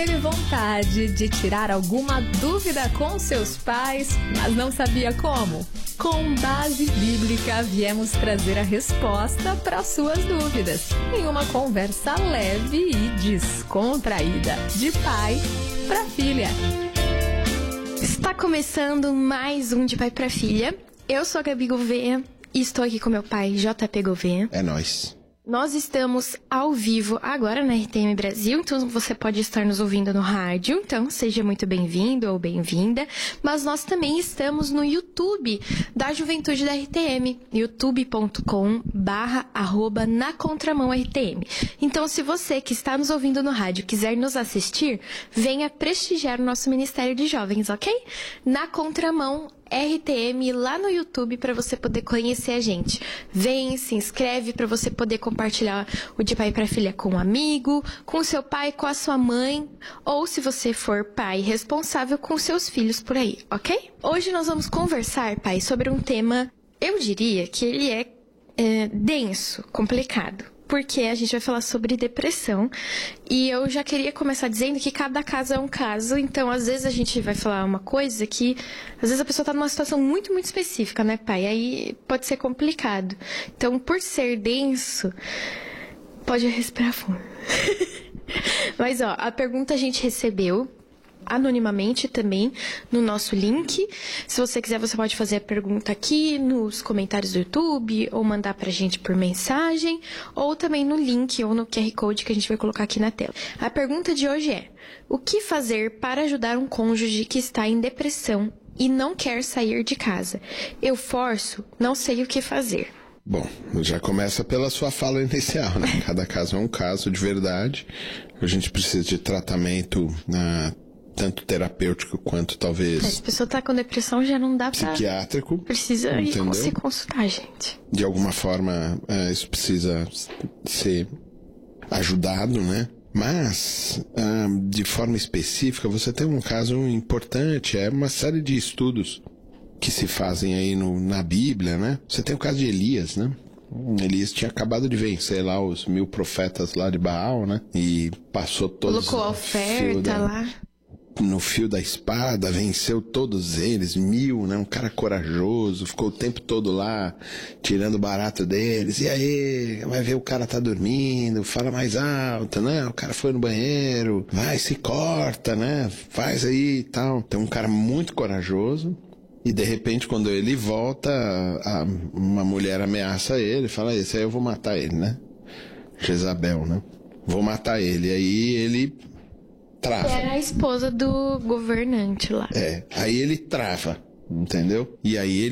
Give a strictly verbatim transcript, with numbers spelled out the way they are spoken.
Teve vontade de tirar alguma dúvida com seus pais, mas não sabia como? Com base bíblica, viemos trazer a resposta para suas dúvidas, em uma conversa leve e descontraída, de pai para filha. Está começando mais um De Pai para Filha. Eu sou a Gabi Gouveia e estou aqui com meu pai, J P Gouveia. É nóis. Nós estamos ao vivo agora na R T M Brasil, então você pode estar nos ouvindo no rádio, então seja muito bem-vindo ou bem-vinda. Mas nós também estamos no YouTube da Juventude da R T M, youtube ponto com barra arroba na contramão R T M. Então, se você que está nos ouvindo no rádio quiser nos assistir, venha prestigiar o nosso Ministério de Jovens, ok? Na Contramão R T M lá no YouTube para você poder conhecer a gente. Vem, se inscreve para você poder compartilhar o De Pai para Filha com um amigo, com seu pai, com a sua mãe, ou se você for pai responsável, com seus filhos por aí, ok? Hoje nós vamos conversar, pai, sobre um tema, eu diria que ele é, é denso, complicado. Porque a gente vai falar sobre depressão e eu já queria começar dizendo que cada caso é um caso, então às vezes a gente vai falar uma coisa que às vezes a pessoa tá numa situação muito, muito específica, né, pai? Aí pode ser complicado. Então, por ser denso, pode respirar fundo. Mas ó, a pergunta a gente recebeu anonimamente também no nosso link. Se você quiser, você pode fazer a pergunta aqui nos comentários do YouTube ou mandar pra gente por mensagem ou também no link ou no Q R Code que a gente vai colocar aqui na tela. A pergunta de hoje é: o que fazer para ajudar um cônjuge que está em depressão e não quer sair de casa? Eu forço, não sei o que fazer. Bom, já começa pela sua fala inicial, né? Cada caso é um caso de verdade. A gente precisa de tratamento na tanto terapêutico quanto talvez... Se a pessoa tá com depressão, já não dá pra... psiquiátrico. Precisa entendeu? ir se consultar, gente. De alguma forma, é, isso precisa ser ajudado, né? Mas, ah, de forma específica, você tem um caso importante, é uma série de estudos que se fazem aí no, na Bíblia, né? Você tem o caso de Elias, né? Elias tinha acabado de vencer lá os mil profetas lá de Baal, né? E passou todos... Colocou a oferta da... lá... no fio da espada, venceu todos eles, mil, né? Um cara corajoso, ficou o tempo todo lá, tirando o barato deles. E aí, vai ver o cara tá dormindo, fala mais alto, né? O cara foi no banheiro, vai, se corta, né? Faz aí e tal. Então, um cara muito corajoso. E de repente, quando ele volta, a, uma mulher ameaça ele, fala, esse aí eu vou matar ele, né? Jezabel, né? Vou matar ele. E aí ele... trava. Era a esposa do governante lá. É, aí ele trava, entendeu? E aí ele